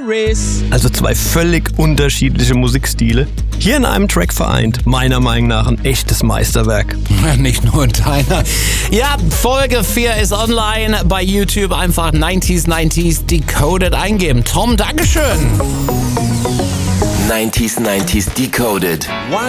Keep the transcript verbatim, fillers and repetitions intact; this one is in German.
Paris. Also zwei völlig unterschiedliche Musikstile. Hier in einem Track vereint. Meiner Meinung nach ein echtes Meisterwerk. Nicht nur deiner. Ja, Folge vier ist online bei YouTube. Einfach neunziger neunziger Decoded eingeben. Tom, Dankeschön. neunziger neunziger Decoded.